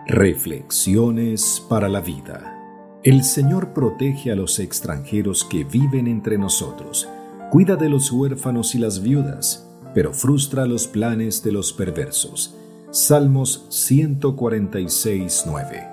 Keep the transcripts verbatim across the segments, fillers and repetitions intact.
Reflexiones para la vida. El Señor protege a los extranjeros que viven entre nosotros, cuida de los huérfanos y las viudas, pero frustra los planes de los perversos. Salmos ciento cuarenta y seis, nueve.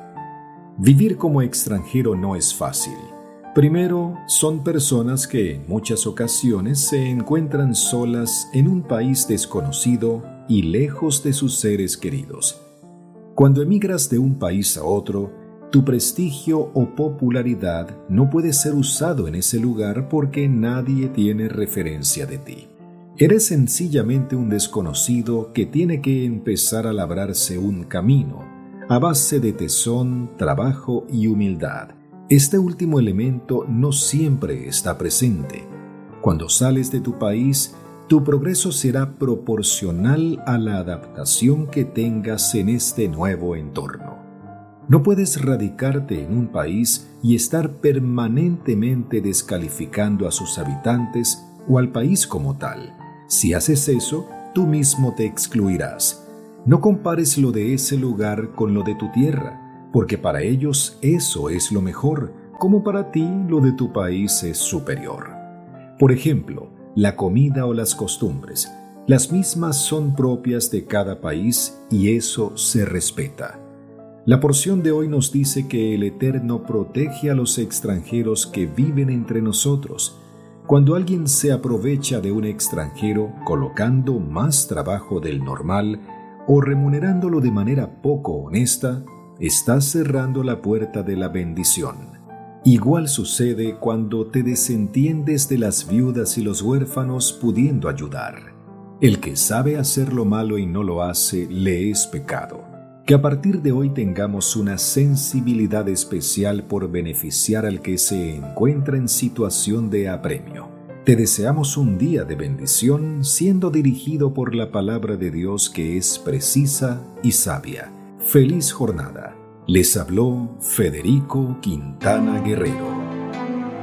Vivir como extranjero no es fácil. Primero, son personas que en muchas ocasiones se encuentran solas en un país desconocido y lejos de sus seres queridos. Cuando emigras de un país a otro, tu prestigio o popularidad no puede ser usado en ese lugar porque nadie tiene referencia de ti. Eres sencillamente un desconocido que tiene que empezar a labrarse un camino a base de tesón, trabajo y humildad. Este último elemento no siempre está presente. Cuando sales de tu país, tu progreso será proporcional a la adaptación que tengas en este nuevo entorno. No puedes radicarte en un país y estar permanentemente descalificando a sus habitantes o al país como tal. Si haces eso, tú mismo te excluirás. No compares lo de ese lugar con lo de tu tierra, porque para ellos eso es lo mejor, como para ti lo de tu país es superior. Por ejemplo, la comida o las costumbres, las mismas son propias de cada país y eso se respeta. La porción de hoy nos dice que el Eterno protege a los extranjeros que viven entre nosotros. Cuando alguien se aprovecha de un extranjero colocando más trabajo del normal o remunerándolo de manera poco honesta, está cerrando la puerta de la bendición. Igual sucede cuando te desentiendes de las viudas y los huérfanos pudiendo ayudar. El que sabe hacer lo malo y no lo hace, le es pecado. Que a partir de hoy tengamos una sensibilidad especial por beneficiar al que se encuentra en situación de apremio. Te deseamos un día de bendición siendo dirigido por la palabra de Dios que es precisa y sabia. Feliz jornada. Les habló Federico Quintana Guerrero.